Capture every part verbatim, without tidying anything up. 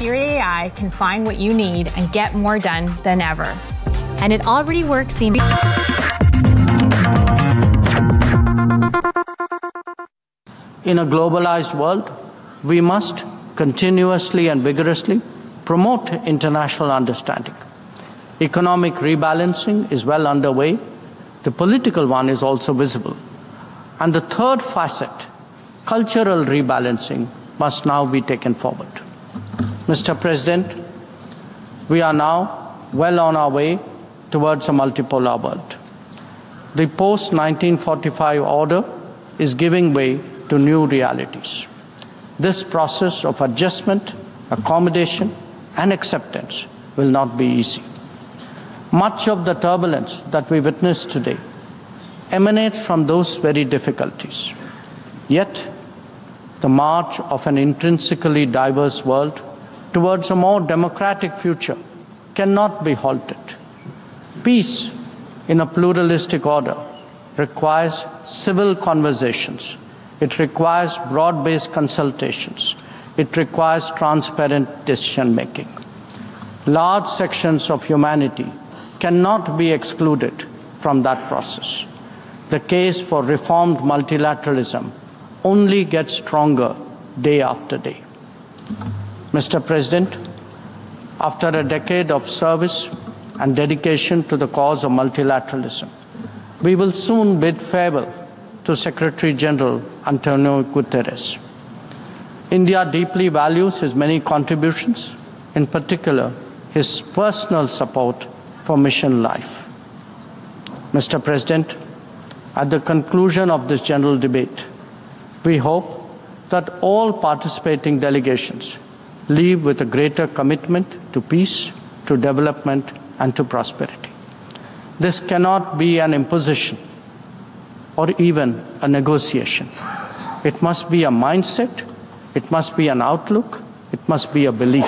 Siri A I can find what you need and get more done than ever. And it already works seamlessly. In a globalized world, we must continuously and vigorously promote international understanding. Economic rebalancing is well underway. The political one is also visible. And the third facet, cultural rebalancing, must now be taken forward. Mister President, we are now well on our way towards a multipolar world. The post nineteen forty-five order is giving way to new realities. This process of adjustment, accommodation, and acceptance will not be easy. Much of the turbulence that we witness today emanates from those very difficulties. Yet, the march of an intrinsically diverse world towards a more democratic future cannot be halted. Peace in a pluralistic order requires civil conversations. It requires broad-based consultations. It requires transparent decision-making. Large sections of humanity cannot be excluded from that process. The case for reformed multilateralism only gets stronger day after day. Mister President, after a decade of service and dedication to the cause of multilateralism, we will soon bid farewell to Secretary General Antonio Guterres. India deeply values his many contributions, in particular his personal support for mission life. Mister President, at the conclusion of this general debate, we hope that all participating delegations leave with a greater commitment to peace, to development, and to prosperity. This cannot be an imposition or even a negotiation. It must be a mindset, it must be an outlook, it must be a belief.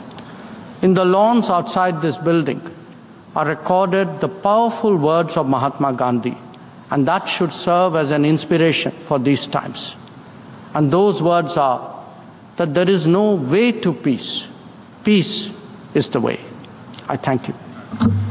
In the lawns outside this building are recorded the powerful words of Mahatma Gandhi, and that should serve as an inspiration for these times. And those words are that there is no way to peace. Peace is the way. I thank you.